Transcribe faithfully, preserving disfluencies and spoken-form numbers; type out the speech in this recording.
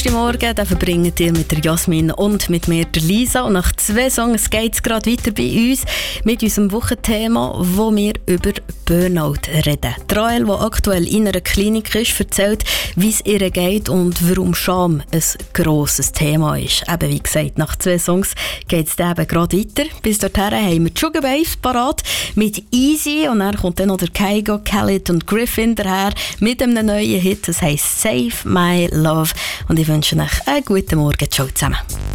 Donnerstagmorgen verbringen ihr mit der Jasmin und mit mir, der Lisa. Und nach zwei Songs geht es gerade weiter bei uns mit unserem Wochenthema, wo wir über Burnout reden. Rael, die aktuell in einer Klinik ist, erzählt, wie es ihr geht und warum Scham ein grosses Thema ist. Eben wie gesagt, nach zwei Songs geht es eben gerade weiter. Bis dorthin haben wir die Sugar Babes parat mit Easy und dann kommt dann noch der Kygo, Khaled und Griffin daher mit einem neuen Hit, das heisst Save My Love. Und ich wünsche euch einen guten Morgen. Ciao zusammen.